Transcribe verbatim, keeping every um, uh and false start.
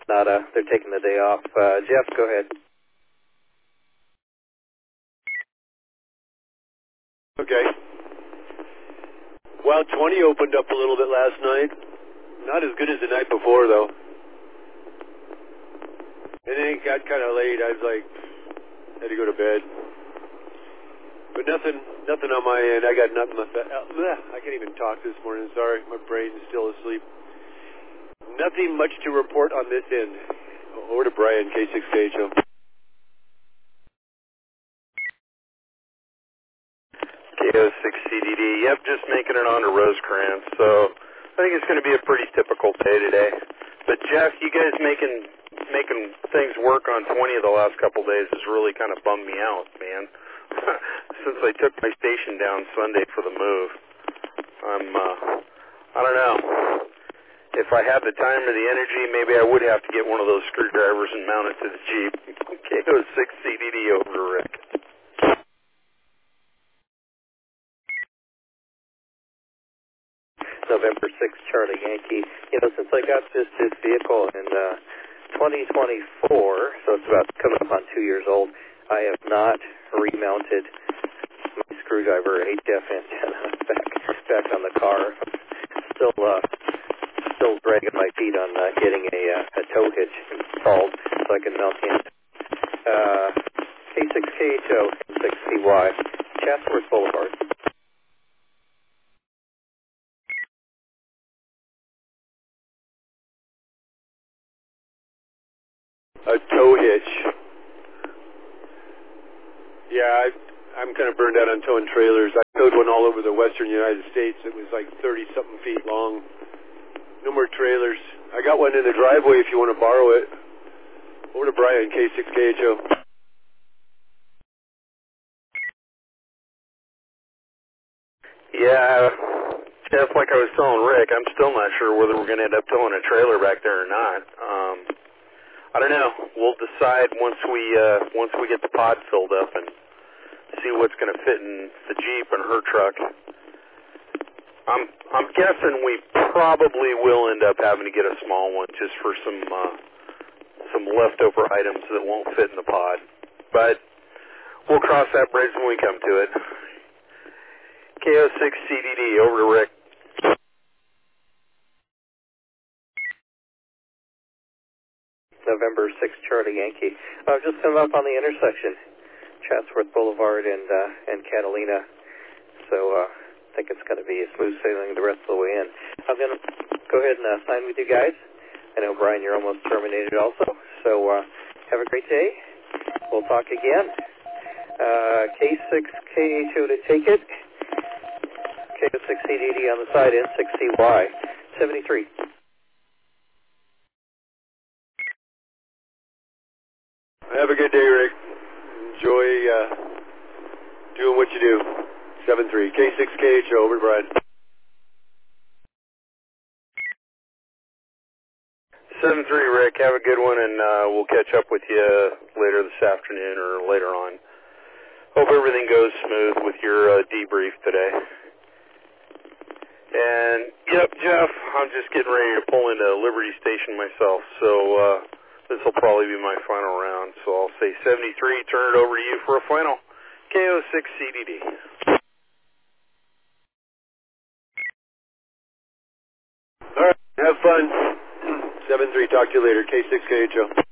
not, uh, they're taking the day off. Uh, Jeff, go ahead. Okay. Well, twenty opened up a little bit last night. Not as good as the night before, though. And then it got kind of late. I was like, had to go to bed. But nothing, nothing on my end. I got nothing. I can't even talk this morning. Sorry, my brain's still asleep. Nothing much to report on this end. Over to Brian, K six K H O. K O six C D D. Yep, just making it on to Rosecrans. So I think it's going to be a pretty typical day today. But Jeff, you guys making making things work on twenty of the last couple days has really kind of bummed me out, man. Since I took my station down Sunday for the move, I'm uh, I don't know. If I had the time or the energy, maybe I would have to get one of those screwdrivers and mount it to the Jeep. K O six C D D over to Rick. November sixth, Charlie Yankee. You know, since I got this this vehicle in uh, twenty twenty-four, so it's about coming up on two years old, I have not remounted my screwdriver H F antenna back back on the car. Still, uh, still dragging my feet on uh, getting a, uh, a tow hitch installed so I can mount the antenna. Uh, K six K H O, six C Y, Chatsworth Boulevard. A tow hitch. Yeah, I, I'm kind of burned out on towing trailers. I towed one all over the western United States. It was like thirty-something feet long. No more trailers. I got one in the driveway if you want to borrow it. Over to Brian, K six K H O. Yeah, Jeff, like I was telling Rick, I'm still not sure whether we're going to end up towing a trailer back there or not. Um, I don't know. We'll decide once we uh, once we get the pod filled up and see what's going to fit in the Jeep and her truck. I'm I'm guessing we probably will end up having to get a small one just for some uh, some leftover items that won't fit in the pod. But we'll cross that bridge when we come to it. K O six C D D, over to Rick. November sixth, Charlie Yankee. I've just come up on the intersection, Chatsworth Boulevard and uh, and Catalina. So uh, I think it's going to be a smooth sailing the rest of the way in. I'm going to go ahead and uh, sign with you guys. I know, Brian, you're almost terminated also. So uh, have a great day. We'll talk again. Uh, K six K H O to take it. K O six C D D on the side end, six C Y, seventy-three. Have a good day, Rick. Enjoy uh, doing what you do. seven three. K six K H O, over to Brian. seven three, Rick. Have a good one, and uh, we'll catch up with you later this afternoon or later on. Hope everything goes smooth with your uh, debrief today. And, yep, Jeff, I'm just getting ready to pull into Liberty Station myself, so uh, this will probably be my final round. So I'll say seventy-three, turn it over to you for a final. K O six C D D. All right, have fun. seven three, talk to you later. K six K H O.